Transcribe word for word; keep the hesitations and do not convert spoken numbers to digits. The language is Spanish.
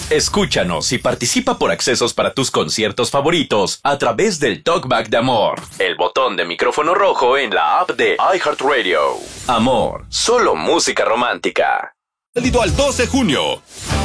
Escúchanos y participa por accesos para tus conciertos favoritos a través del Talkback de Amor, el botón de micrófono rojo en la app de iHeartRadio. Amor, solo música romántica. Válido al doce de junio.